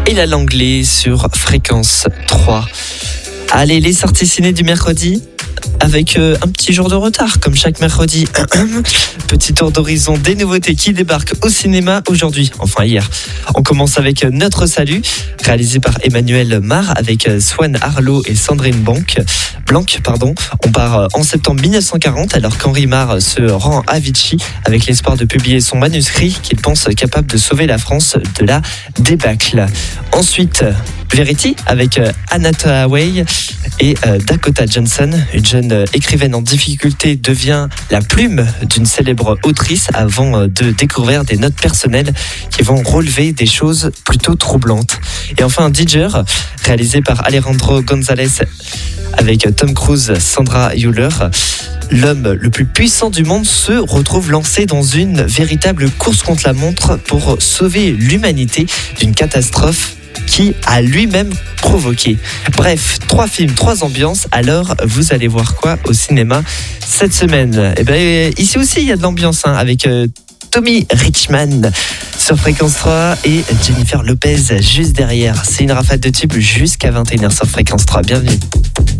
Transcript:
et la Langlais sur Fréquence 3. Allez, les sorties ciné du mercredi avec un petit jour de retard, comme chaque mercredi. Petit tour d'horizon des nouveautés qui débarquent au cinéma aujourd'hui, enfin hier. On commence avec Notre Salut, réalisé par Emmanuel Mar avec Swan Arlo et Sandrine Blanc. On part en septembre 1940 alors qu'Henri Mar se rend à Vichy avec l'espoir de publier son manuscrit qu'il pense capable de sauver la France de la débâcle. Ensuite, Verity avec Anna Hathaway et Dakota Johnson. Une jeune écrivaine en difficulté devient la plume d'une célèbre autrice avant de découvrir des notes personnelles qui vont relever des choses plutôt troublantes. Et enfin, Digger, réalisé par Alejandro González avec Tom Cruise, Sandra Hüller. L'homme le plus puissant du monde se retrouve lancé dans une véritable course contre la montre pour sauver l'humanité d'une catastrophe qui a lui-même provoqué. Bref, 3 films, 3 ambiances. Alors, vous allez voir quoi au cinéma cette semaine ? Eh bien, ici aussi, il y a de l'ambiance avec Tommy Richman sur Fréquence 3 et Jennifer Lopez juste derrière. C'est une rafale de tubes jusqu'à 21h sur Fréquence 3. Bienvenue.